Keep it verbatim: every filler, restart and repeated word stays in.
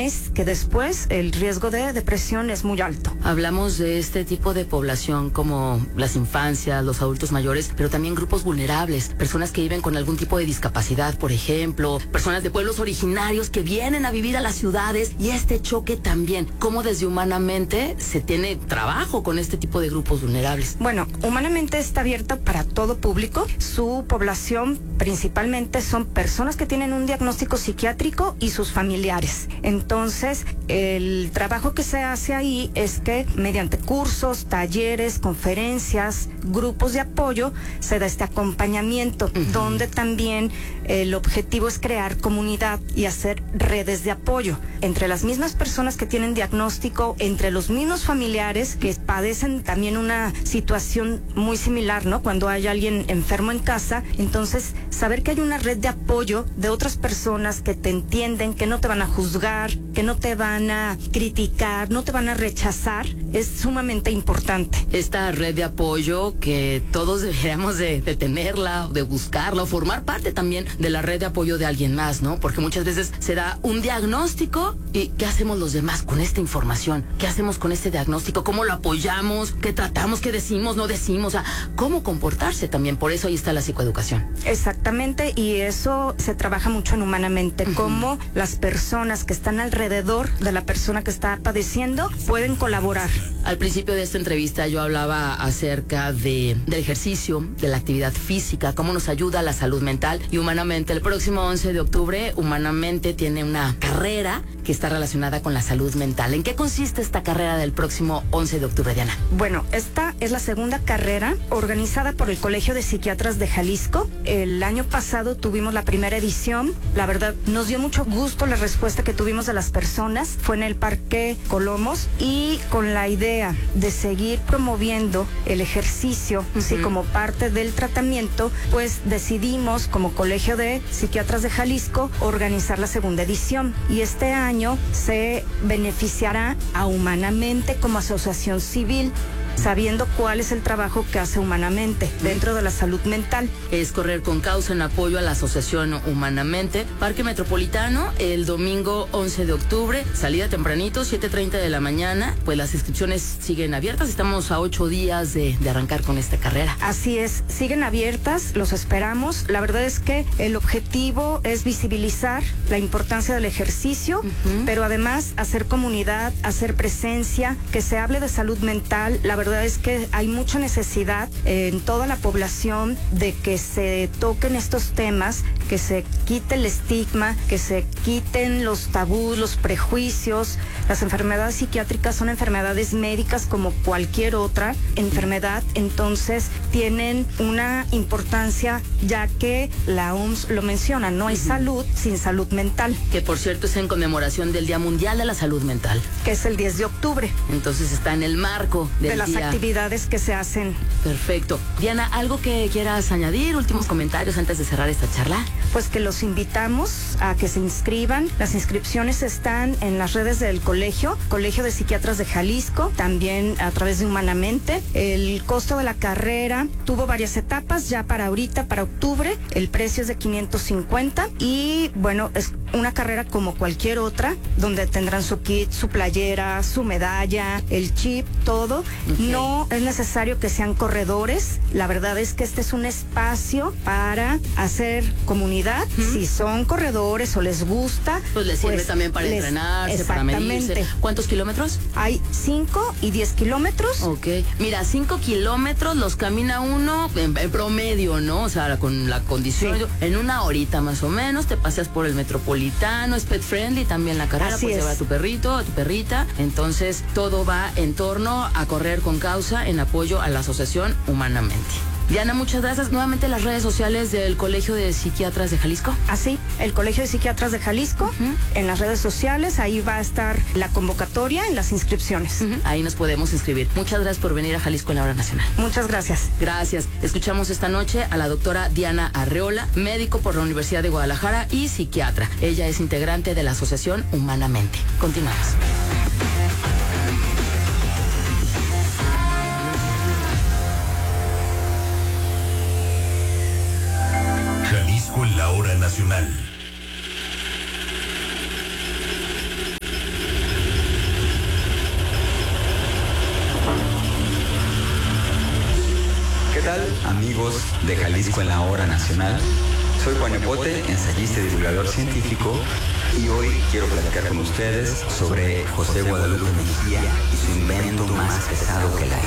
es que después el riesgo de depresión es muy alto. Hablamos de este tipo de población como las infancias, los adultos mayores, pero también grupos vulnerables, personas que viven con algún tipo de discapacidad, por ejemplo, personas de pueblos originarios que vienen a vivir a las ciudades, y este choque también, cómo desde Humanamente se tiene trabajo con este tipo de grupos vulnerables. Bueno, Humanamente está abierta para todo público. Su población principalmente son personas que tienen un diagnóstico psiquiátrico y sus familiares. Entonces, el trabajo que se hace ahí es que mediante cursos, talleres, conferencias, grupos de apoyo, se da este acompañamiento, uh-huh. donde también el objetivo es crear comunidad y hacer redes de apoyo entre las mismas personas que tienen diagnóstico, entre los mismos familiares que padecen también una situación muy similar, ¿no? Cuando hay alguien enfermo en casa, entonces saber que hay una red de apoyo de otras personas que te entienden, que no te van a juzgar, que no te van a criticar, no te van a rechazar, es sumamente importante. Esta red de apoyo que todos deberíamos de, de tenerla, de buscarla, o formar parte también de la red de apoyo de alguien más, ¿no? Porque muchas veces se da un diagnóstico y ¿qué hacemos los demás con esta información? ¿Qué hacemos con este diagnóstico? ¿Cómo lo apoyamos? ¿Qué tratamos? ¿Qué decimos? ¿No decimos? O sea, ¿cómo comportarse también? Por eso ahí está la psicoeducación. Exactamente, y eso se trabaja mucho en Humanamente, uh-huh. cómo las personas que están alrededor de la persona que está padeciendo pueden colaborar. Al principio de esta entrevista yo hablaba acerca de, del ejercicio, de la actividad física, cómo nos ayuda a la salud mental, y Humanamente, el próximo once de octubre, Humanamente tiene una carrera que está relacionada con la salud mental. ¿En qué consiste esta carrera del próximo once de octubre, Diana? Bueno, esta es la segunda carrera organizada por el Colegio de Psiquiatras de Jalisco. El año pasado tuvimos la primera edición. La verdad, nos dio mucho gusto la respuesta que tuvimos de las personas. Fue en el Parque Colomos, y con la idea de seguir promoviendo el ejercicio, uh-huh. sí, como parte del tratamiento, pues decidimos como Colegio de Psiquiatras de Jalisco organizar la segunda edición. Y este año se beneficiará a Humanamente como asociación civil, sabiendo cuál es el trabajo que hace Humanamente dentro de la salud mental. Es correr con causa en apoyo a la asociación Humanamente. Parque Metropolitano, el domingo once de octubre, salida tempranito, siete treinta de la mañana. Pues las inscripciones siguen abiertas, estamos a ocho días de, de arrancar con esta carrera. Así es, siguen abiertas, los esperamos. La verdad es que el objetivo es visibilizar la importancia del ejercicio, uh-huh. pero además hacer comunidad, hacer presencia, que se hable de salud mental. La verdad es que hay mucha necesidad en toda la población de que se toquen estos temas, que se quite el estigma, que se quiten los tabús, los prejuicios. Las enfermedades psiquiátricas son enfermedades médicas como cualquier otra enfermedad, entonces tienen una importancia, ya que la O M S lo menciona, no hay uh-huh. salud sin salud mental. Que por cierto es en conmemoración del Día Mundial de la Salud Mental, que es el diez de octubre. Entonces está en el marco del de las día. Actividades que se hacen. Perfecto. Diana, ¿algo que quieras añadir? Últimos comentarios antes de cerrar esta charla. Pues que los invitamos a que se inscriban. Las inscripciones están en las redes del colegio, Colegio de Psiquiatras de Jalisco, también a través de Humanamente. El costo de la carrera tuvo varias etapas, ya para ahorita, para octubre, el precio es de quinientos cincuenta, y bueno, es una carrera como cualquier otra, donde tendrán su kit, su playera, su medalla, el chip, todo. Okay. No es necesario que sean corredores, la verdad es que este es un espacio para hacer comunidad. Uh-huh. Si son corredores o les gusta, pues les sirve pues también para les, entrenarse, para medirse. ¿Cuántos kilómetros? Hay cinco y diez kilómetros. Ok, mira, cinco kilómetros los camina uno en, en promedio, ¿no? O sea, con la condición, sí. en una horita más o menos, te paseas por el Metropolitano, es pet friendly también la carrera, Así pues es. lleva a tu perrito, a tu perrita, entonces todo va en torno a correr con causa en apoyo a la asociación Humanamente. Diana, muchas gracias. Nuevamente las redes sociales del Colegio de Psiquiatras de Jalisco. Así, el Colegio de Psiquiatras de Jalisco, uh-huh. en las redes sociales, ahí va a estar la convocatoria en las inscripciones. Uh-huh. Ahí nos podemos inscribir. Muchas gracias por venir a Jalisco en la Hora Nacional. Muchas gracias. Gracias. Escuchamos esta noche a la doctora Diana Arreola, médico por la Universidad de Guadalajara y psiquiatra. Ella es integrante de la asociación Humanamente. Continuamos. En la Hora Nacional. tal, amigos de Jalisco en la Hora Nacional? Soy Juan Epote, ensayista y divulgador científico, y hoy quiero platicar con ustedes sobre José Guadalupe Mejía y su invento más pesado que el aire.